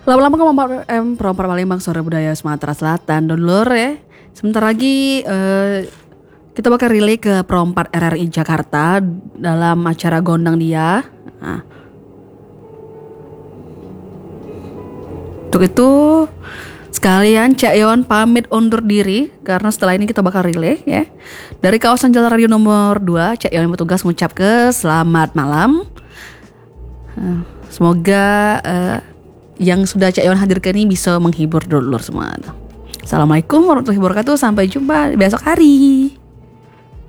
Lama-lama Perompak Palembang Suara Budaya Sumatera Selatan. Dulur ya. Sebentar lagi kita bakal relay ke Perompak RRI Jakarta dalam acara Gondang Dia. Nah, untuk itu sekalian Cak Yon pamit undur diri karena setelah ini kita bakal relay ya. Dari kawasan Jalan Radio nomor 2, Cak Yon bertugas mengucap selamat malam. Semoga yang sudah Cak Yon hadirkan ini bisa menghibur dulur semua. Assalamualaikum warahmatullahi wabarakatuh. Sampai jumpa besok hari.